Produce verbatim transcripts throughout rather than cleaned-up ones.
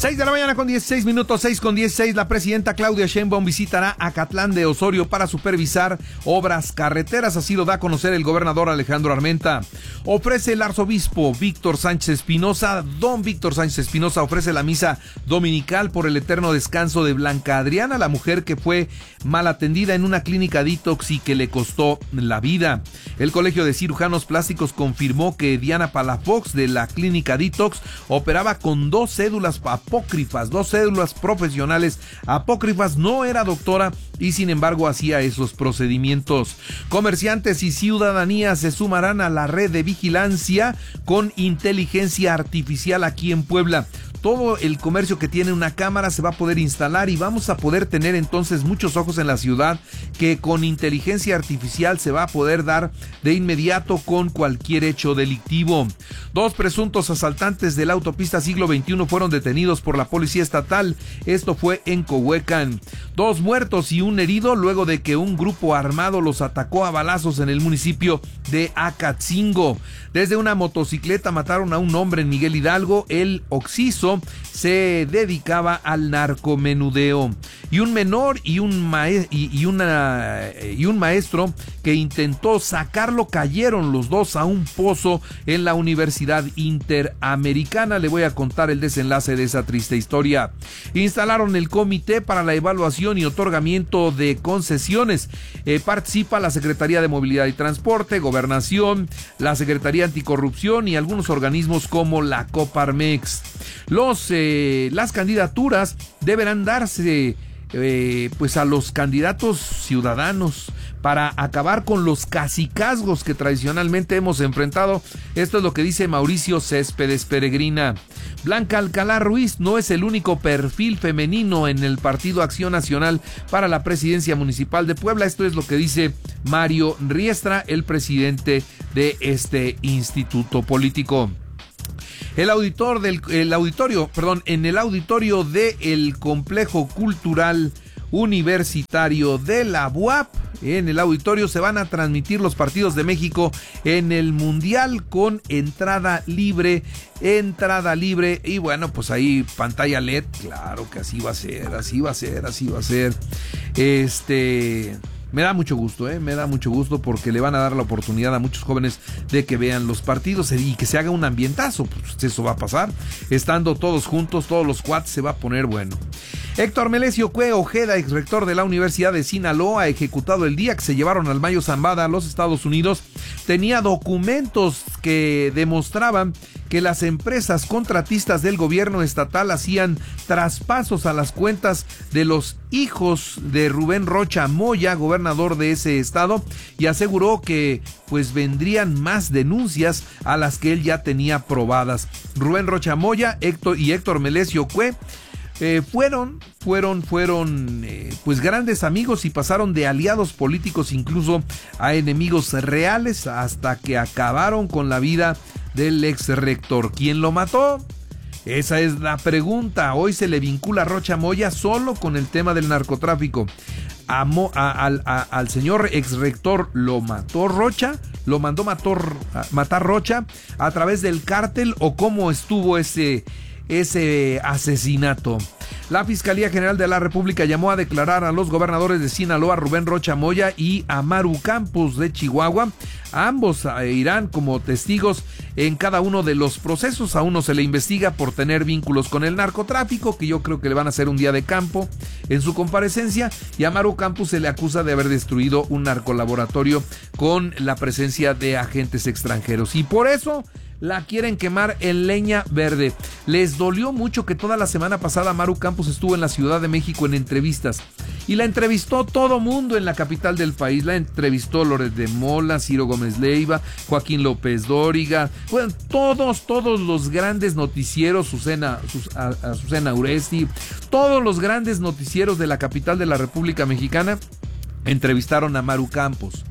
seis de la mañana con dieciséis minutos, seis con dieciséis. La presidenta Claudia Sheinbaum visitará Acatlán de Osorio para supervisar obras carreteras. Así lo da a conocer el gobernador Alejandro Armenta. Ofrece el arzobispo Víctor Sánchez Espinosa. Don Víctor Sánchez Espinosa ofrece la misa dominical por el eterno descanso de Blanca Adriana, la mujer que fue mal atendida en una clínica detox y que le costó la vida. El Colegio de Cirujanos Plásticos confirmó que Diana Palafox de la clínica detox operaba con dos cédulas apócrifas, dos cédulas profesionales apócrifas, no era doctora y sin embargo hacía esos procedimientos. Comerciantes y ciudadanía se sumarán a la red de vigilancia con inteligencia artificial aquí en Puebla. Todo el comercio que tiene una cámara se va a poder instalar y vamos a poder tener entonces muchos ojos en la ciudad que con inteligencia artificial se va a poder dar de inmediato con cualquier hecho delictivo. Dos presuntos asaltantes de la autopista Siglo veintiuno fueron detenidos por la policía estatal. Esto fue en Cohuecan. Dos muertos y un herido luego de que un grupo armado los atacó a balazos en el municipio de Acatzingo. Desde una motocicleta mataron a un hombre en Miguel Hidalgo. El occiso se dedicaba al narcomenudeo. Y un menor y un, mae- y, y, una, y un maestro que intentó sacarlo cayeron los dos a un pozo en la Universidad Interamericana. Le voy a contar el desenlace de esa triste historia. Instalaron el comité para la evaluación y otorgamiento de concesiones. Eh, participa la Secretaría de Movilidad y Transporte, Gobernación, la Secretaría Anticorrupción y algunos organismos como la Coparmex. Los, eh, las candidaturas deberán darse eh, pues a los candidatos ciudadanos para acabar con los cacicazgos que tradicionalmente hemos enfrentado. Esto es lo que dice Mauricio Céspedes Peregrina. Blanca Alcalá Ruiz no es el único perfil femenino en el Partido Acción Nacional para la presidencia municipal de Puebla. Esto es lo que dice Mario Riestra, el presidente de este instituto político. El auditor del el auditorio, perdón, en el auditorio del Complejo Cultural Universitario de la U A P, en el auditorio se van a transmitir los partidos de México en el Mundial con entrada libre, entrada libre y bueno, pues ahí pantalla L E D, claro que así va a ser, así va a ser, así va a ser. Este... Me da mucho gusto, ¿eh? Me da mucho gusto porque le van a dar la oportunidad a muchos jóvenes de que vean los partidos y que se haga un ambientazo. Pues eso va a pasar. Estando todos juntos, todos los cuates, se va a poner bueno. Héctor Melesio Cue Ojeda, ex rector de la Universidad de Sinaloa, ejecutado el día que se llevaron al Mayo Zambada a los Estados Unidos, tenía documentos que demostraban que las empresas contratistas del gobierno estatal hacían traspasos a las cuentas de los hijos de Rubén Rocha Moya, gobernador de ese estado, y aseguró que pues vendrían más denuncias a las que él ya tenía probadas. Rubén Rocha Moya Héctor y Héctor Melesio Cue Eh, fueron, fueron, fueron eh, pues grandes amigos y pasaron de aliados políticos incluso a enemigos reales hasta que acabaron con la vida del ex rector. ¿Quién lo mató? Esa es la pregunta. Hoy se le vincula a Rocha Moya solo con el tema del narcotráfico. A Mo, a, a, a, al señor ex rector lo mató Rocha, lo mandó matar, matar Rocha a través del cártel, o cómo estuvo ese... ese asesinato. La Fiscalía General de la República llamó a declarar a los gobernadores de Sinaloa, Rubén Rocha Moya y a Maru Campos de Chihuahua. Ambos irán como testigos en cada uno de los procesos. A uno se le investiga por tener vínculos con el narcotráfico, que yo creo que le van a hacer un día de campo en su comparecencia, y a Maru Campos se le acusa de haber destruido un narcolaboratorio con la presencia de agentes extranjeros, y por eso la quieren quemar en leña verde. Les dolió mucho que toda la semana pasada Maru Campos estuvo en la Ciudad de México en entrevistas. Y la entrevistó todo mundo en la capital del país. La entrevistó Loret de Mola, Ciro Gómez Leiva, Joaquín López Dóriga. Bueno, todos, todos los grandes noticieros, Susana, Sus, Susana Uresti, todos los grandes noticieros de la capital de la República Mexicana entrevistaron a Maru Campos.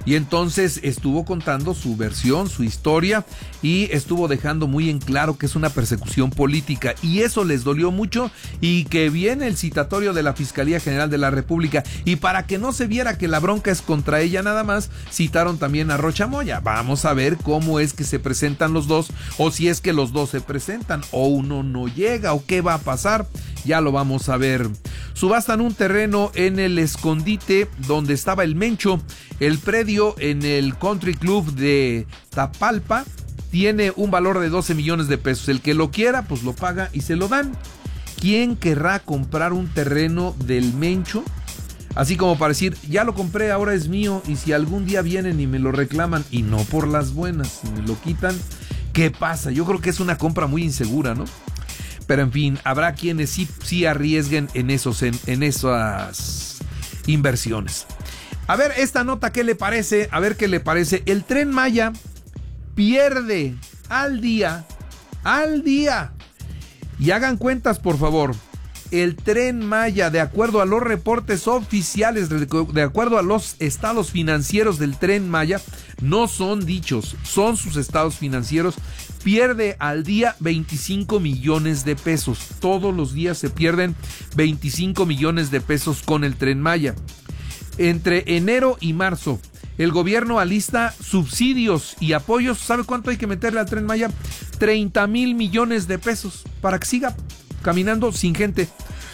Y entonces estuvo contando su versión, su historia, y estuvo dejando muy en claro que es una persecución política, y eso les dolió mucho, y que viene el citatorio de la Fiscalía General de la República, y para que no se viera que la bronca es contra ella nada más, citaron también a Rocha Moya. Vamos a ver cómo es que se presentan los dos, o si es que los dos se presentan, o uno no llega, o qué va a pasar, ya lo vamos a ver. Subastan un terreno en el Escondite donde estaba el Mencho. El predio en el Country Club de Tapalpa tiene un valor de doce millones de pesos. El que lo quiera, pues lo paga y se lo dan. ¿Quién querrá comprar un terreno del Mencho? Así como para decir, ya lo compré, ahora es mío, y si algún día vienen y me lo reclaman, y no por las buenas, si me lo quitan, ¿qué pasa? Yo creo que es una compra muy insegura, ¿no? Pero en fin, habrá quienes sí, sí arriesguen en, esos, en, en esas inversiones. A ver, esta nota, ¿qué le parece? A ver qué le parece. El Tren Maya pierde al día, al día. Y hagan cuentas, por favor. El Tren Maya, de acuerdo a los reportes oficiales, de acuerdo a los estados financieros del Tren Maya, no son dichos, son sus estados financieros, pierde al día veinticinco millones de pesos. Todos los días se pierden veinticinco millones de pesos con el Tren Maya. Entre enero y marzo, el gobierno alista subsidios y apoyos. ¿Sabe cuánto hay que meterle al Tren Maya? treinta mil millones de pesos para que siga caminando sin gente,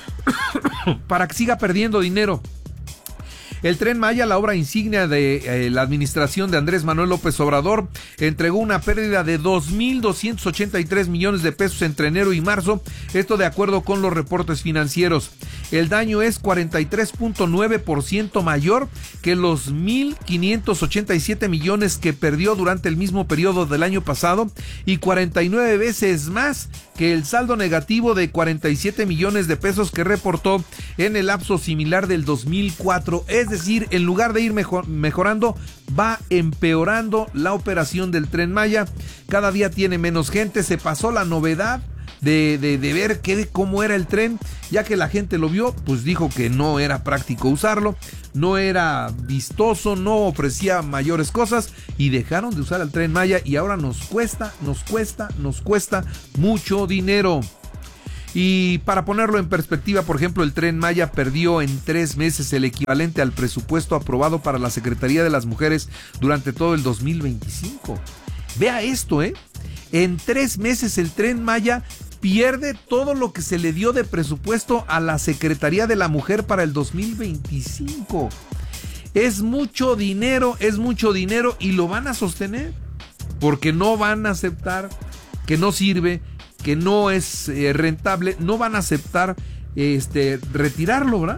para que siga perdiendo dinero. El Tren Maya, la obra insignia de eh, la administración de Andrés Manuel López Obrador, entregó una pérdida de dos mil doscientos ochenta y tres millones de pesos entre enero y marzo, esto de acuerdo con los reportes financieros. El daño es cuarenta y tres punto nueve por ciento mayor que los mil quinientos ochenta y siete millones que perdió durante el mismo periodo del año pasado, y cuarenta y nueve veces más que el saldo negativo de cuarenta y siete millones de pesos que reportó en el lapso similar del dos mil cuatro. Es decir, en lugar de ir mejor, mejorando, va empeorando la operación del Tren Maya. Cada día tiene menos gente. Se pasó la novedad de, de, de ver qué, cómo era el tren, ya que la gente lo vio, pues dijo que no era práctico usarlo, no era vistoso, no ofrecía mayores cosas, y dejaron de usar el Tren Maya, y ahora nos cuesta, nos cuesta, nos cuesta mucho dinero. Y para ponerlo en perspectiva, por ejemplo, el Tren Maya perdió en tres meses el equivalente al presupuesto aprobado para la Secretaría de las Mujeres durante todo el dos mil veinticinco. Vea esto, ¿eh? En tres meses el Tren Maya pierde todo lo que se le dio de presupuesto a la Secretaría de la Mujer para el dos mil veinticinco. Es mucho dinero, es mucho dinero, y lo van a sostener, porque no van a aceptar que no sirve, que no es eh, rentable, no van a aceptar este, retirarlo, ¿verdad?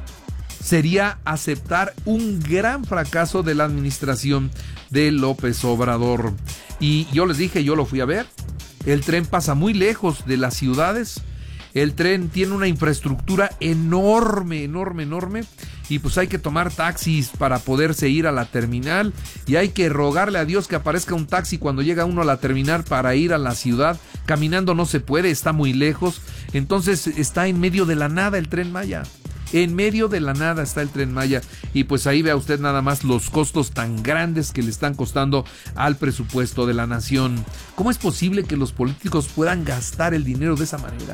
Sería aceptar un gran fracaso de la administración de López Obrador. Y yo les dije, yo lo fui a ver, el tren pasa muy lejos de las ciudades, el tren tiene una infraestructura enorme, enorme, enorme, y pues hay que tomar taxis para poderse ir a la terminal, y hay que rogarle a Dios que aparezca un taxi cuando llega uno a la terminal para ir a la ciudad. Caminando no se puede, está muy lejos. Entonces está en medio de la nada el Tren Maya. En medio de la nada está el Tren Maya, y pues ahí vea usted nada más los costos tan grandes que le están costando al presupuesto de la nación. ¿Cómo es posible que los políticos puedan gastar el dinero de esa manera,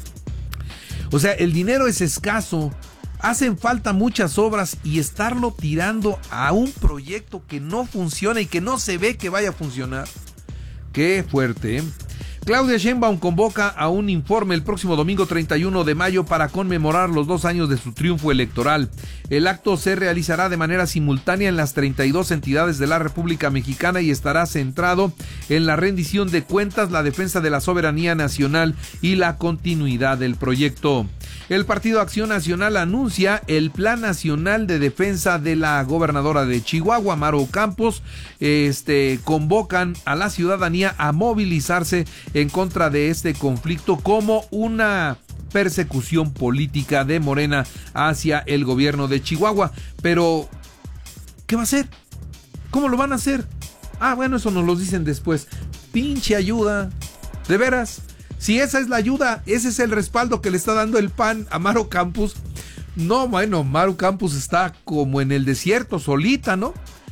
eh? O sea, el dinero es escaso, hacen falta muchas obras, y estarlo tirando a un proyecto que no funciona y que no se ve que vaya a funcionar. Qué fuerte, ¿eh? Claudia Sheinbaum convoca a un informe el próximo domingo treinta y uno de mayo para conmemorar los dos años de su triunfo electoral. El acto se realizará de manera simultánea en las treinta y dos entidades de la República Mexicana y estará centrado en la rendición de cuentas, la defensa de la soberanía nacional y la continuidad del proyecto. El Partido Acción Nacional anuncia el Plan Nacional de Defensa de la gobernadora de Chihuahua, Maru Campos. Este, convocan a la ciudadanía a movilizarse en contra de este conflicto como una persecución política de Morena hacia el gobierno de Chihuahua. Pero, ¿qué va a hacer? ¿Cómo lo van a hacer? Ah, bueno, eso nos lo dicen después. Pinche ayuda, de veras. Si esa es la ayuda, ese es el respaldo que le está dando el P A N a Maru Campos. No, bueno, Maru Campos está como en el desierto, solita, ¿no?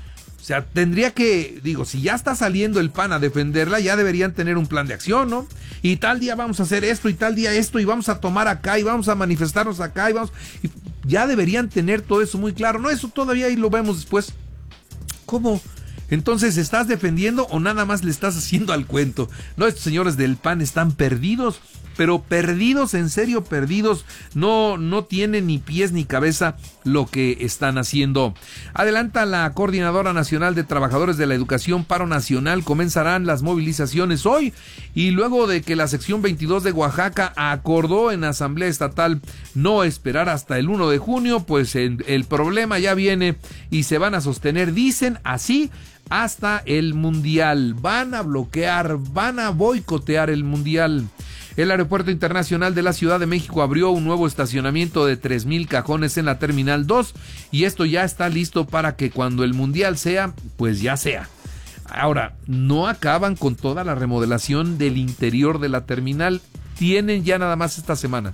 sea, tendría que, digo, si ya está saliendo el P A N a defenderla, ya deberían tener un plan de acción, ¿no? Y tal día vamos a hacer esto, y tal día esto, y vamos a tomar acá, y vamos a manifestarnos acá, y vamos... Y ya deberían tener todo eso muy claro. No, eso todavía ahí lo vemos después. ¿Cómo? Entonces, ¿estás defendiendo o nada más le estás haciendo al cuento? No, estos señores del P A N están perdidos, pero perdidos, en serio perdidos. No, no tienen ni pies ni cabeza lo que están haciendo. Adelanta la Coordinadora Nacional de Trabajadores de la Educación, Paro Nacional. Comenzarán las movilizaciones hoy, y luego de que la sección veintidós de Oaxaca acordó en Asamblea Estatal no esperar hasta el primero de junio, pues el, el problema ya viene y se van a sostener, dicen así, hasta el Mundial. Van a bloquear, van a boicotear el Mundial. El Aeropuerto Internacional de la Ciudad de México abrió un nuevo estacionamiento de tres mil cajones en la Terminal dos, y esto ya está listo para que cuando el Mundial sea, pues ya sea. Ahora, no acaban con toda la remodelación del interior de la terminal. Tienen ya nada más esta semana.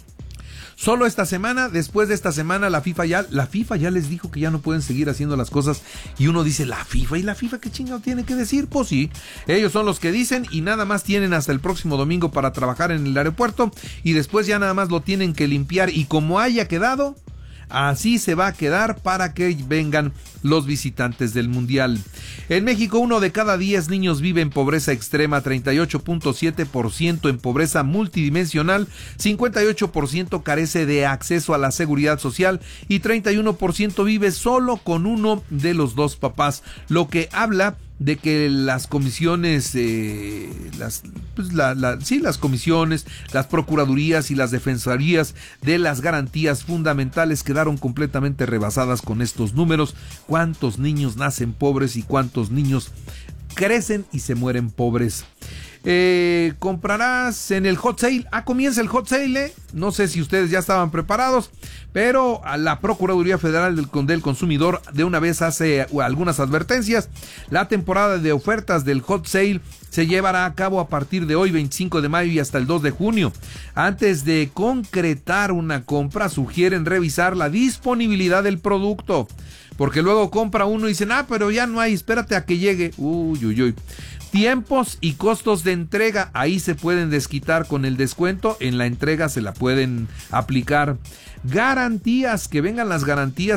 Solo esta semana, después de esta semana, la FIFA ya, la FIFA ya les dijo que ya no pueden seguir haciendo las cosas, y uno dice, ¿la FIFA? ¿Y la FIFA qué chingado tiene que decir? Pues sí, ellos son los que dicen, y nada más tienen hasta el próximo domingo para trabajar en el aeropuerto, y después ya nada más lo tienen que limpiar, y como haya quedado, así se va a quedar para que vengan los visitantes del Mundial. En México, uno de cada diez niños vive en pobreza extrema, treinta y ocho punto siete por ciento en pobreza multidimensional, cincuenta y ocho por ciento carece de acceso a la seguridad social y treinta y uno por ciento vive solo con uno de los dos papás, lo que habla de que las comisiones, eh, las, pues la, la, sí, las comisiones, las procuradurías y las defensorías de las garantías fundamentales quedaron completamente rebasadas con estos números. ¿Cuántos niños nacen pobres y cuántos niños crecen y se mueren pobres? Eh, comprarás en el hot sale. Ah, comienza el hot sale, ¿eh? No sé si ustedes ya estaban preparados, pero a la Procuraduría Federal del, del Consumidor de una vez hace algunas advertencias. La temporada de ofertas del hot sale se llevará a cabo a partir de hoy, veinticinco de mayo, y hasta el dos de junio. Antes de concretar una compra, sugieren revisar la disponibilidad del producto, porque luego compra uno y dicen, ah, pero ya no hay, espérate a que llegue. Uy, uy, uy. Tiempos y costos de entrega, ahí se pueden desquitar con el descuento, en la entrega se la pueden aplicar. Garantías, que vengan las garantías